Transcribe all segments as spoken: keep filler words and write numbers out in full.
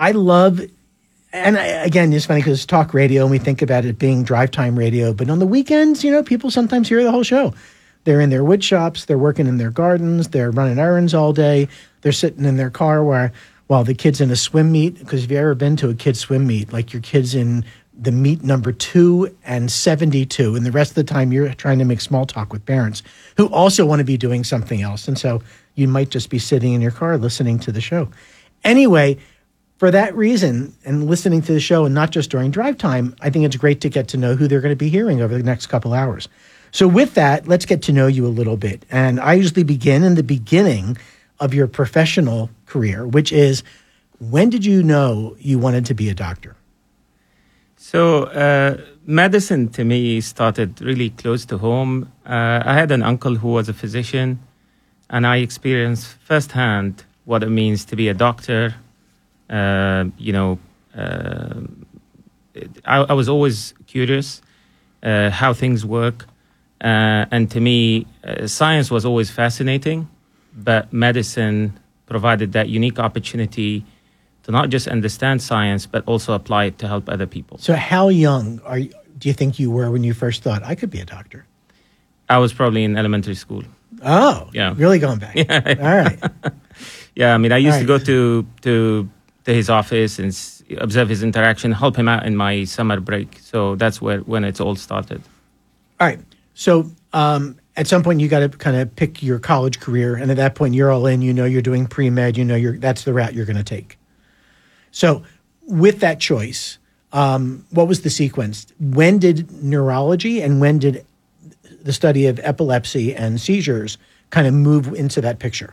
I love, and I, again, it's funny because it's talk radio and we think about it being drive time radio, but on the weekends, you know, people sometimes hear the whole show. They're in their wood shops, they're working in their gardens, they're running errands all day, they're sitting in their car while, while the kid's in a swim meet. Because if you've ever been to a kid's swim meet, like your kid's in the meet number two and seventy-two, and the rest of the time you're trying to make small talk with parents who also want to be doing something else. And so you might just be sitting in your car listening to the show. Anyway, for that reason, and listening to the show, and not just during drive time, I think it's great to get to know who they're going to be hearing over the next couple hours. So with that, let's get to know you a little bit. And I usually begin in the beginning of your professional career, which is, when did you know you wanted to be a doctor? So uh, medicine to me started really close to home. Uh, I had an uncle who was a physician, and I experienced firsthand what it means to be a doctor. Uh, you know, uh, I, I was always curious uh, how things work. Uh, and to me, uh, science was always fascinating, but medicine provided that unique opportunity to not just understand science, but also apply it to help other people. So how young are you, do you think you were when you first thought, I could be a doctor? I was probably in elementary school. Oh, yeah. Really going back. Yeah. All right. Yeah, I mean, I used All to right. go to, to to his office and s- observe his interaction, help him out in my summer break. So that's where when it's all started. All right. So um, at some point, you got to kind of pick your college career. And at that point, you're all in. You know you're doing pre-med. You know you're that's the route you're going to take. So with that choice, um, what was the sequence? When did neurology and when did the study of epilepsy and seizures kind of move into that picture?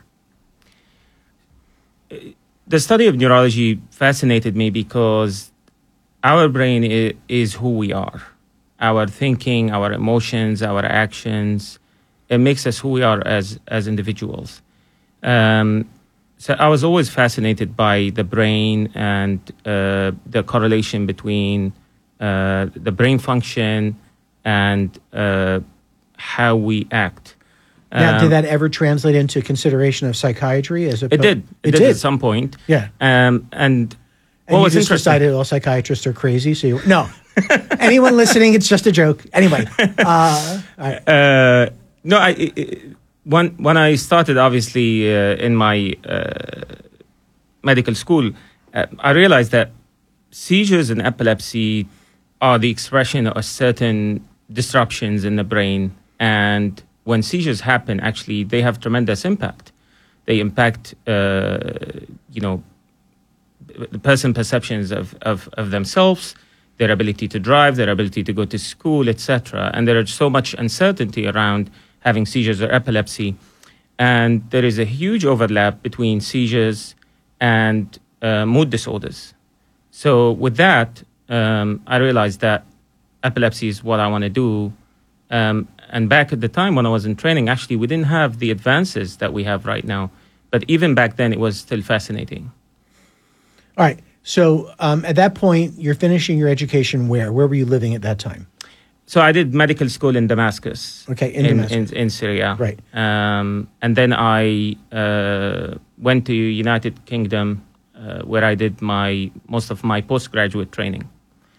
The study of neurology fascinated me because our brain is, is who we are. Our thinking, our emotions, our actions, it makes us who we are as, as individuals. Um, so I was always fascinated by the brain and uh, the correlation between uh, the brain function and uh, how we act. Now, Um, did that ever translate into consideration of psychiatry? As It did. It, It did, did at some point. Yeah. Um, and And what you was just interesting? decided all psychiatrists are crazy. So you, no, anyone listening, it's just a joke. Anyway, uh, all right. Uh, no, I, I, I- when when I started, obviously uh, in my uh, medical school, uh, I realized that seizures and epilepsy are the expression of certain disruptions in the brain, and when seizures happen, actually, they have tremendous impact. They impact, uh, you know, the person perceptions of, of, of themselves, their ability to drive, their ability to go to school, et cetera. And there is so much uncertainty around having seizures or epilepsy. And there is a huge overlap between seizures and uh, mood disorders. So with that, um, I realized that epilepsy is what I want to do. Um, and back at the time when I was in training, actually, we didn't have the advances that we have right now. But even back then, it was still fascinating. All right. So um, at that point, you're finishing your education where? Where were you living at that time? So I did medical school in Damascus. Okay, in in, Damascus. in, in Syria. Right. Um, and then I uh, went to United Kingdom, uh, where I did my most of my postgraduate training.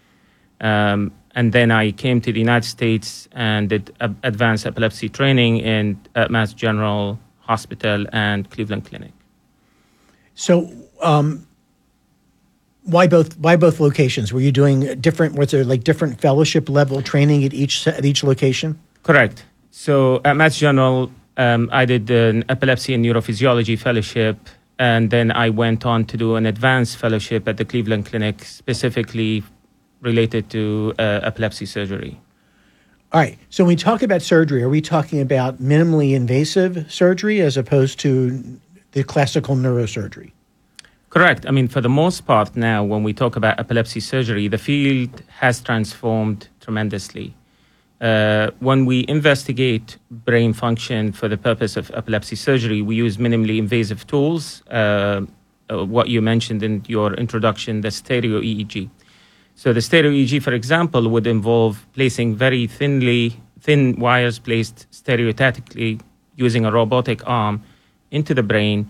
Um, and then I came to the United States and did a- advanced epilepsy training in uh, Mass General Hospital and Cleveland Clinic. So um, why both? Why both locations? Were you doing different? Was there like different fellowship level training at each at each location? Correct. So at Mass General, um, I did an epilepsy and neurophysiology fellowship, and then I went on to do an advanced fellowship at the Cleveland Clinic, specifically related to uh, epilepsy surgery. All right. So when we talk about surgery, are we talking about minimally invasive surgery as opposed to the classical neurosurgery? Correct. I mean, for the most part now, when we talk about epilepsy surgery, the field has transformed tremendously. Uh, when we investigate brain function for the purpose of epilepsy surgery, we use minimally invasive tools, uh, uh, what you mentioned in your introduction, the stereo E E G. So the stereo E E G, for example, would involve placing very thinly, thin wires placed stereotatically using a robotic arm into the brain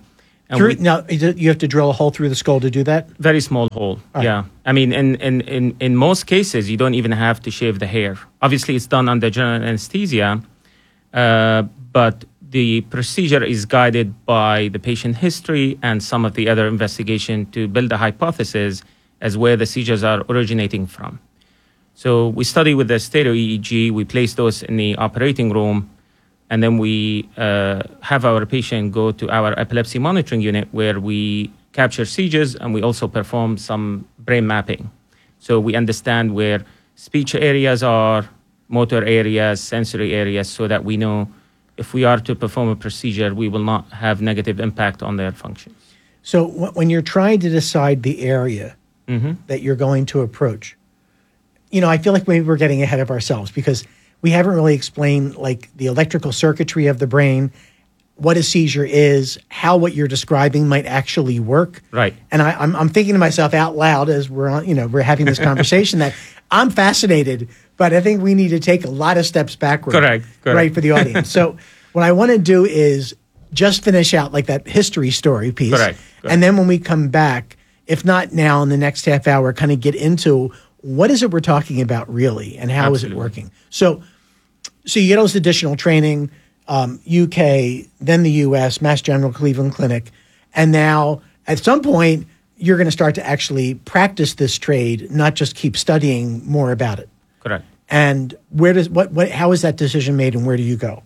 And Through, we, now, you have to drill a hole through the skull to do that? very small hole. Right. Yeah. I mean, in, in, in, in most cases, you don't even have to shave the hair. Obviously, it's done under general anesthesia, uh, but the procedure is guided by the patient history and some of the other investigation to build a hypothesis as where the seizures are originating from. So we study with the stereo E E G, we place those in the operating room, and then we uh, have our patient go to our epilepsy monitoring unit where we capture seizures and we also perform some brain mapping. So we understand where speech areas are, motor areas, sensory areas, so that we know if we are to perform a procedure, we will not have negative impact on their functions. So w- when you're trying to decide the area Mm-hmm. that you're going to approach, you know, I feel like maybe we're getting ahead of ourselves because we haven't really explained like the electrical circuitry of the brain, what a seizure is, how what you're describing might actually work. Right. And I, I'm, I'm thinking to myself out loud as we're on, you know, we're having this conversation that I'm fascinated, but I think we need to take a lot of steps backward. Correct, correct. Right, for the audience. So what I want to do is just finish out like that history story piece. Correct, correct. And then when we come back, if not now in the next half hour, kind of get into what is it we're talking about really and how is it Absolutely. working. So, so you get all this additional training, um, U K, then the U S, Mass General, Cleveland Clinic, and now at some point you're going to start to actually practice this trade, not just keep studying more about it. Correct. And where does what, what how is that decision made, and where do you go?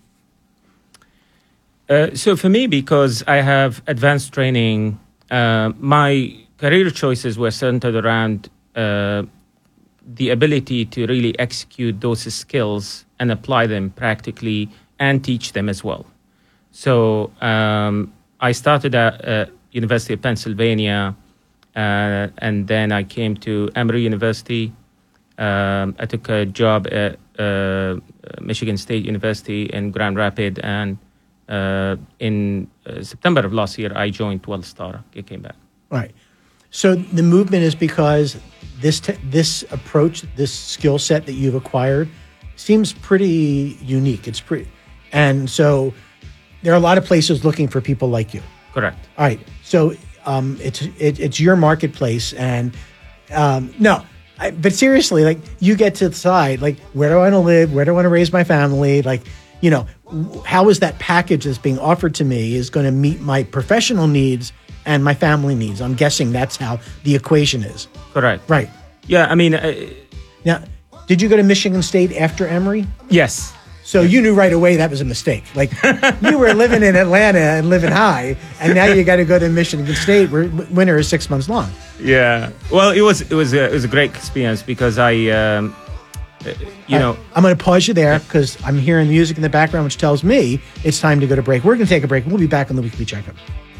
Uh, so for me, because I have advanced training, uh, my career choices were centered around uh, the ability to really execute those skills and apply them practically and teach them as well. So um, I started at uh, University of Pennsylvania, uh, and then I came to Emory University. Um, I took a job at uh, Michigan State University in Grand Rapids, and uh, in uh, September of last year, I joined twelve star. I came back. Right. So the movement is because this te- this approach, this skill set that you've acquired, seems pretty unique. It's pretty, and so there are a lot of places looking for people like you. Correct. All right. So um, it's it, it's your marketplace, and um, no, I, but seriously, like you get to decide, like where do I want to live, where do I want to raise my family, like you know, how is that package that's being offered to me is going to meet my professional needs and my family needs. I'm guessing that's how the equation is. Correct. Right. Yeah, I mean, uh, Now, did you go to Michigan State after Emory? yes. So you knew right away that was a mistake. Like you were living in Atlanta and living high, and now you got to go to Michigan State where winter is six months long. Yeah. Well, it was it was a, it was a great experience because I, um, uh, you know, I'm going to pause you there because I'm hearing music in the background, which tells me it's time to go to break. We're going to take a break. We'll be back on the weekly checkup.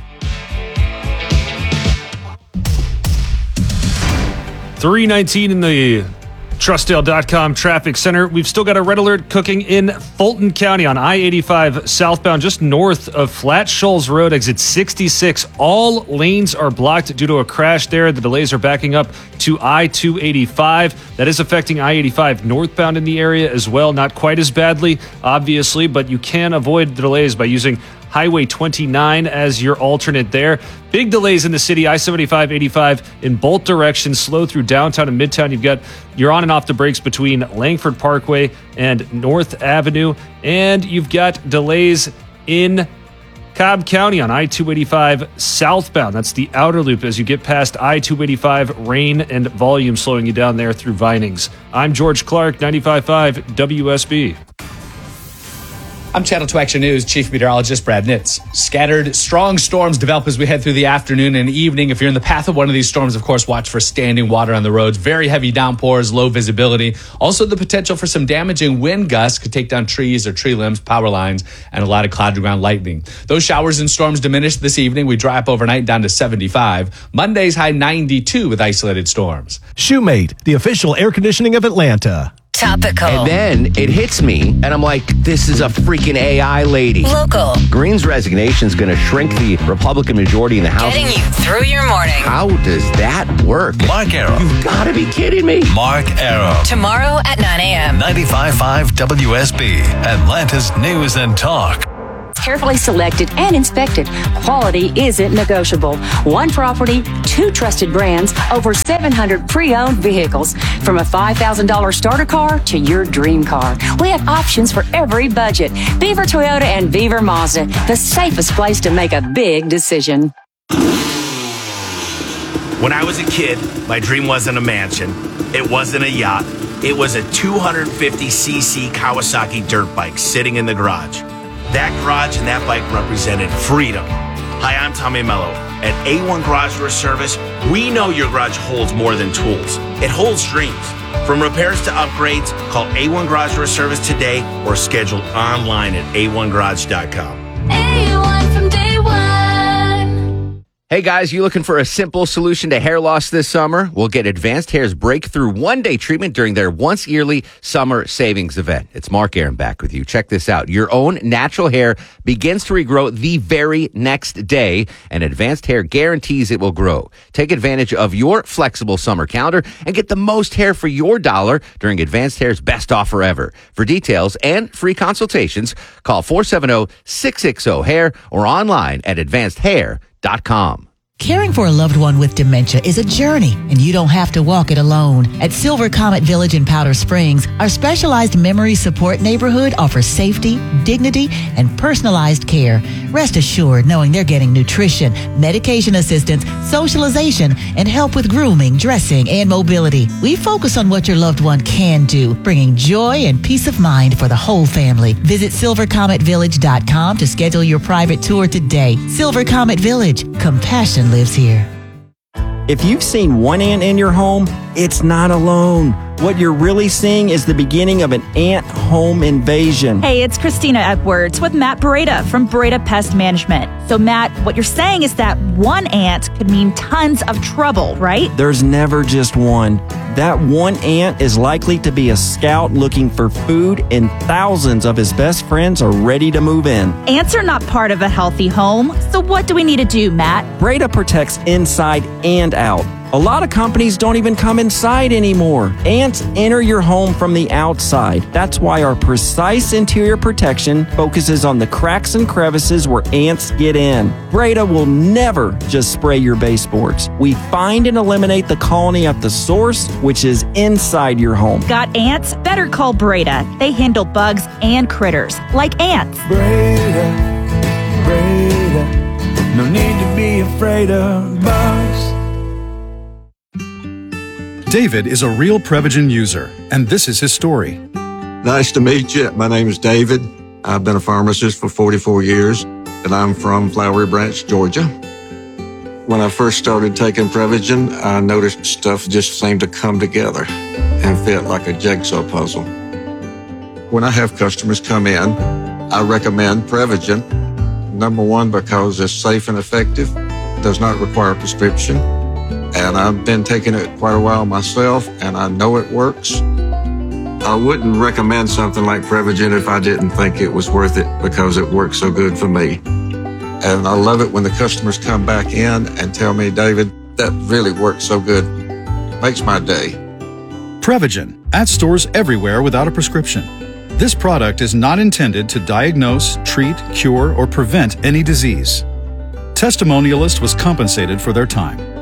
three nineteen in the Trustdale dot com traffic center. We've still got a red alert cooking in Fulton County on I eighty-five southbound, just north of Flat Shoals Road, exit sixty-six. All lanes are blocked due to a crash there. The delays are backing up to I two eighty-five. That is affecting I eighty-five northbound in the area as well. Not quite as badly, obviously, but you can avoid the delays by using Highway twenty-nine as your alternate there. Big delays in the city, I seventy-five, eighty-five in both directions, slow through downtown and midtown. You've got, you're on and off the brakes between Langford Parkway and North Avenue. And you've got delays in Cobb County on I two eighty-five southbound. That's the outer loop as you get past I two eighty-five, rain and volume slowing you down there through Vinings. I'm George Clark, ninety-five point five W S B. I'm Channel two Action News Chief Meteorologist Brad Nitz. Scattered strong storms develop as we head through the afternoon and evening. If you're in the path of one of these storms, of course, watch for standing water on the roads. Very heavy downpours, low visibility. Also, the potential for some damaging wind gusts could take down trees or tree limbs, power lines, and a lot of cloud to ground lightning. Those showers and storms diminish this evening. We dry up overnight down to seventy-five. Monday's high ninety-two with isolated storms. Shoemate, the official air conditioning of Atlanta. Topical. And then it hits me, and I'm like, this is a freaking A I lady. Local. Green's resignation is going to shrink the Republican majority in the House. Getting you through your morning. How does that work? Mark Arrow. You've got to be kidding me. Mark Arrow. Tomorrow at nine a.m. ninety-five point five W S B, Atlanta's News and Talk. carefully selected and inspected. Quality isn't negotiable. One property, two trusted brands, over seven hundred pre-owned vehicles. From a five thousand dollars starter car to your dream car. We have options for every budget. Beaver Toyota and Beaver Mazda, the safest place to make a big decision. When I was a kid, my dream wasn't a mansion. It wasn't a yacht. It was a two hundred fifty c c Kawasaki dirt bike sitting in the garage. That garage and that bike represented freedom. Hi, I'm Tommy Mello. At A one Garage Door Service, we know your garage holds more than tools. It holds dreams. From repairs to upgrades, call A one Garage Door Service today or schedule online at a one garage dot com. A one from day one. Hey guys, you looking for a simple solution to hair loss this summer? We'll get Advanced Hair's breakthrough one-day treatment during their once-yearly summer savings event. It's Mark Aaron back with you. Check this out. Your own natural hair begins to regrow the very next day, and Advanced Hair guarantees it will grow. Take advantage of your flexible summer calendar and get the most hair for your dollar during Advanced Hair's best offer ever. For details and free consultations, call four seven zero, six six zero, hair or online at advanced hair dot com. Caring for a loved one with dementia is a journey, and you don't have to walk it alone. At Silver Comet Village in Powder Springs, our specialized memory support neighborhood offers safety, dignity, and personalized care. Rest assured knowing they're getting nutrition, medication assistance, socialization, and help with grooming, dressing, and mobility. We focus on what your loved one can do, bringing joy and peace of mind for the whole family. Visit silver comet village dot com to schedule your private tour today. Silver Comet Village, compassion lives here. If you've seen one ant in your home, it's not alone. What you're really seeing is the beginning of an ant home invasion. Hey, it's Christina Edwards with Matt Beretta from Beretta Pest Management. So, Matt, what you're saying is that one ant could mean tons of trouble, right? There's never just one. That one ant is likely to be a scout looking for food, and thousands of his best friends are ready to move in. Ants are not part of a healthy home. So what do we need to do, Matt? Beretta protects inside and out. A lot of companies don't even come inside anymore. Ants enter your home from the outside. That's why our precise interior protection focuses on the cracks and crevices where ants get in. Beretta will never just spray your baseboards. We find and eliminate the colony at the source, which is inside your home. Got ants? Better call Beretta. They handle bugs and critters, like ants. Beretta, Beretta, no need to be afraid of bugs. David is a real Prevagen user, and this is his story. Nice to meet you. My name is David. I've been a pharmacist for forty-four years, and I'm from Flowery Branch, Georgia. When I first started taking Prevagen, I noticed stuff just seemed to come together and fit like a jigsaw puzzle. When I have customers come in, I recommend Prevagen. Number one, because it's safe and effective, does not require a prescription. And I've been taking it quite a while myself, and I know it works. I wouldn't recommend something like Prevagen if I didn't think it was worth it because it works so good for me. And I love it when the customers come back in and tell me, David, that really works so good. Makes my day. Prevagen, at stores everywhere without a prescription. This product is not intended to diagnose, treat, cure, or prevent any disease. Testimonialist was compensated for their time.